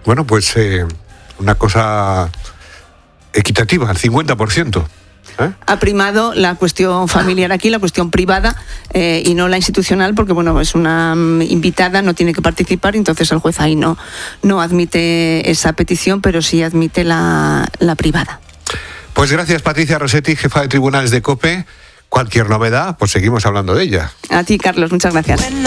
Bueno, pues una cosa equitativa, al 50%. Ha primado la cuestión familiar aquí, la cuestión privada, y no la institucional, porque bueno, es una invitada, no tiene que participar, entonces el juez ahí no admite esa petición, pero sí admite la privada. Pues gracias, Patricia Rossetti, jefa de tribunales de COPE. Cualquier novedad, pues seguimos hablando de ella. A ti, Carlos, muchas gracias.